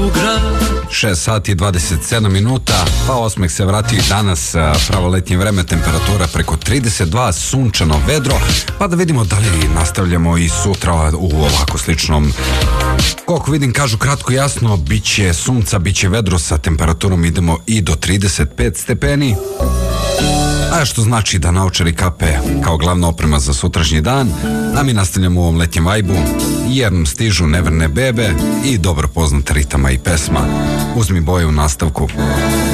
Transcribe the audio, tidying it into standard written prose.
6 sati i 27 minuta, pa osmeh se vratio i danas, pravo letnje vreme, temperatura preko 32, sunčano, vedro, pa da vidimo da li nastavljamo i sutra u ovako sličnom, koliko vidim kažu kratko jasno, bit će sunca, bit će vedro, sa temperaturom idemo i do 35 stepeni. A što znači da naočari kape kao glavna oprema za sutrašnji dan, a mi nastavljamo u ovom letnjem vajbu, jer nam stižu Neverne bebe i dobro poznata ritama i pesma. Uzmi boje u nastavku.